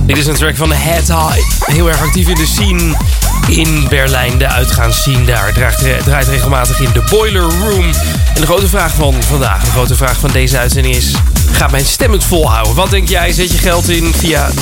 Dit is een track van Head High. Heel erg actief in de scene in Berlijn. De uitgaansscene daar draait regelmatig in de Boiler Room. En de grote vraag van vandaag, de grote vraag van deze uitzending is... gaat mijn stem het volhouden? Wat denk jij? Zet je geld in via